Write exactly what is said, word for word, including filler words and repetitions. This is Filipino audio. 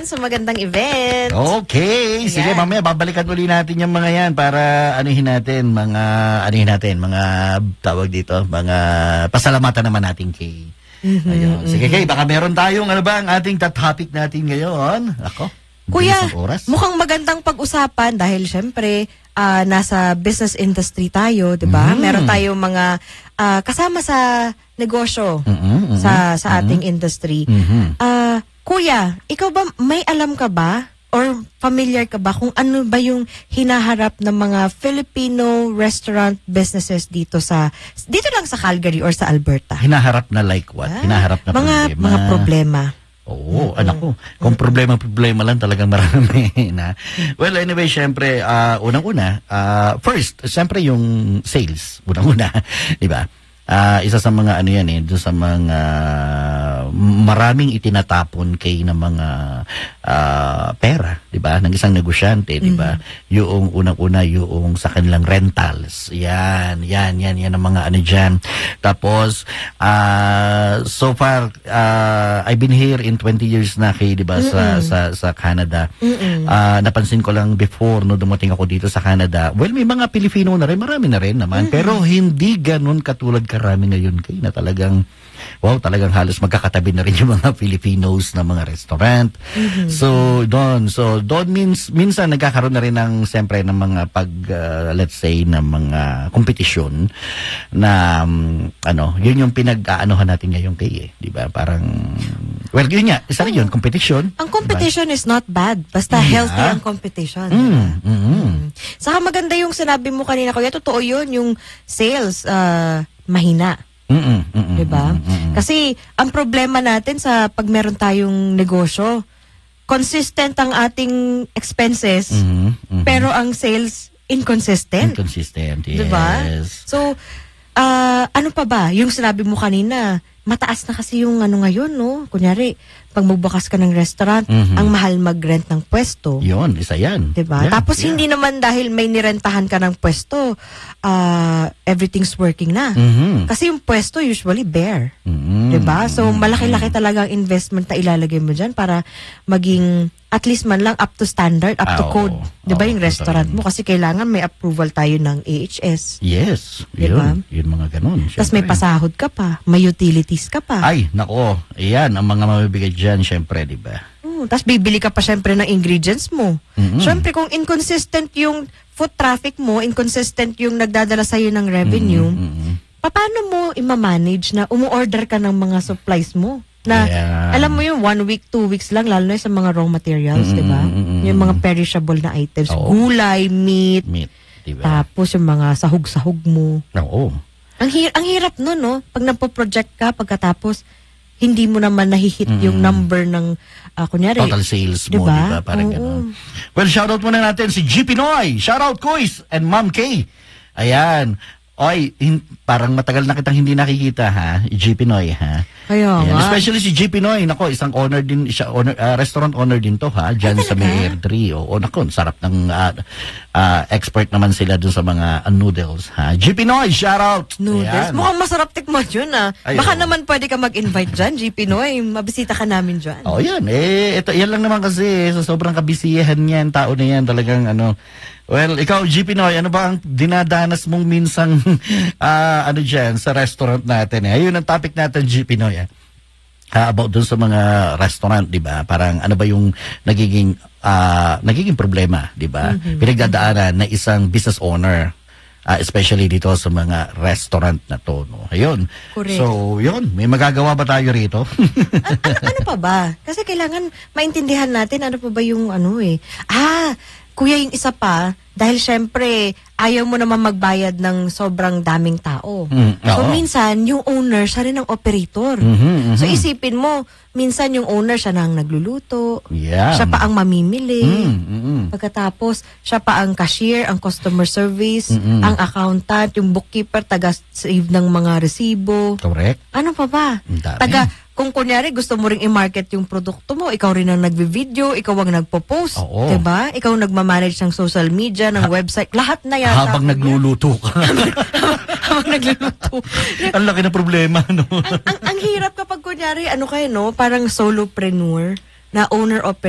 advance sa magandang event. Okay. Sige, mamaya babalikan uli natin yung mga yan para anuhin natin, mga, anuhin natin, mga tawag dito, mga pasalamatan naman natin kay. Mm-hmm, ayun. Sige, mm-hmm. Kay, baka meron tayong, ano ba, ang ating topic natin ngayon? Ako, Kuya, mukhang magandang pag-usapan dahil syempre, uh, nasa business industry tayo, di ba? Mm. Meron tayong mga uh, kasama sa negosyo mm-hmm, mm-hmm, sa sa mm-hmm. ating industry. Mm-hmm. Uh, Kuya, ikaw ba, may alam ka ba or familiar ka ba kung ano ba yung hinaharap ng mga Filipino restaurant businesses dito sa dito lang sa Calgary or sa Alberta? Hinaharap na like what? Ah, hinaharap na mga, problema. Mga problema. Oo, mm-hmm. anak ko. Kung problema-problema lang talagang marami na. Well, anyway, syempre, uh, unang-una, uh, first, syempre yung sales, unang-una, di ba? Uh, isa sa mga ano yan eh, doon sa mga maraming itinatapon kay ng mga uh, pera, di ba? Ng isang negosyante, di ba? Mm-hmm. Yung unang-una, yung sa kanilang rentals. Yan, yan, yan, yan ang mga ano dyan. Tapos, uh, so far, uh, I've been here in twenty years na kay, di ba, mm-hmm. sa, sa, sa Canada. Mm-hmm. Uh, napansin ko lang before, no, dumating ako dito sa Canada. Well, may mga Pilipino na rin, marami na rin naman. Mm-hmm. Pero hindi ganun katulad karami ngayon kay na talagang wow, talagang halos magkakatabi na rin yung mga Filipinos na mga restaurant. Mm-hmm. So, doon. So, doon means, minsan nagkakaroon na rin ng, siyempre, ng mga pag, uh, let's say, ng mga kompetisyon na, um, ano, yun yung pinag-aanohan natin ngayon kay, eh. Di ba? Parang, well, yun nga, isa rin yun, competition. Ang competition diba? Is not bad. Basta yeah. healthy ang competition. Mm, diba? mm-hmm. mm. Saka maganda yung sinabi mo kanina, Kuya, totoo yun, yung sales, uh, mahina. Mm-mm, mm-mm, diba? mm-mm. Kasi ang problema natin sa pag meron tayong negosyo, consistent ang ating expenses, mm-hmm, mm-hmm. pero ang sales inconsistent. Inconsistent, yes. Diba? So, uh, ano pa ba? Yung sinabi mo kanina, mataas na kasi yung ano ngayon, no? Kunyari, pag magbukas ka ng restaurant, mm-hmm. ang mahal mag-rent ng pwesto. Yun, isa yan. Diba? Yeah, Tapos yeah. hindi naman dahil may nirentahan ka ng pwesto, uh, everything's working na. Mm-hmm. Kasi yung pwesto usually bare. Mm-hmm. Diba? So, malaki-laki talaga ang investment na ilalagay mo dyan para maging at least man lang up to standard, up to oh, code. Diba oh, yung restaurant mo? Kasi kailangan may approval tayo ng A H S. Yes. Diba? Yun, yun mga ganun. Tapos may pasahod ka pa, may utilities ka pa. Ay, nako. Ayan, ang mga mabibigay dyan, syempre, diba? Mm, tapos bibili ka pa syempre ng ingredients mo. Mm-hmm. Syempre, kung inconsistent yung foot traffic mo, inconsistent yung nagdadala sa'yo ng revenue, mm-hmm. paano mo ima-manage na umu-order ka ng mga supplies mo? Na, yeah. alam mo yung one week, two weeks lang, lalo na sa mga raw materials, mm-hmm, diba? Mm-hmm. Yung mga perishable na items. Oh. Gulay, meat, meat diba? Tapos yung mga sahog-sahog mo. Oo. Ang, hir- ang hirap nun, no? Pag napo-project ka, pagkatapos, hindi mo naman nahihit mm-hmm. yung number ng, uh, kunyari. Total sales mo, diba? diba? Parang Oo. gano'n. Well, shoutout muna natin si G. Pinoy. Shoutout, Kuis and Ma'am K. Ayan. Oy, hin- parang matagal na kitang hindi nakikita, ha? G. Pinoy, ha? Kaya nga. Especially si G. Pinoy. Nako, isang owner din, siya, owner, uh, restaurant owner din to, ha? Diyan sa may Air three. O, o nako, sarap ng uh, uh, expert naman sila dun sa mga uh, noodles, ha? G. Pinoy, shout out! Noodles? Ayan. Mukhang masarap tikman yun, ha? Ay, baka oh. naman pwede ka mag-invite dyan, G. Pinoy. Mabisita ka namin dyan. Oh, yan. Eh, ito, yan lang naman kasi, sa sobrang kabisihan niyan, tao na yan, talagang ano. Well, ikaw, G. Pinoy, ano ba ang dinadanas mong minsang uh, ano dyan sa restaurant natin? Eh? Ayun ang topic natin, G. Pinoy. Eh? Uh, about dun sa mga restaurant, di ba? Parang ano ba yung nagiging uh, nagiging problema, di ba? Mm-hmm. Pinagdadaanan na isang business owner, uh, especially dito sa mga restaurant na to. No? Ayun. Correct. So, yun. May magagawa ba tayo rito? An- an- ano pa ba? Kasi kailangan maintindihan natin ano pa ba yung ano eh. Ah, Kuya, yung isa pa, dahil syempre, ayaw mo naman magbayad ng sobrang daming tao. Mm, so, minsan, yung owner, siya rin ang operator. Mm-hmm, mm-hmm. So, isipin mo, minsan yung owner, siya na ang nagluluto. Yeah. Siya pa ang mamimili. Mm-hmm. Pagkatapos, siya pa ang cashier, ang customer service, mm-hmm. ang accountant, yung bookkeeper, taga-save ng mga resibo. Correct. Ano pa ba? Taga, kung kunyari gusto mo ring i-market yung produkto mo, ikaw rin ang nagvi-video, ikaw ang nagpo-post, oh, oh. diba? Ikaw nagmamanage ng social media, ng ha- website, lahat na yata. Habang nagluluto ka. Habang nagluluto. Ang laki na problema, no? ang, ang, ang hirap kapag kunyari, ano kayo, no? Parang solopreneur na owner-operator.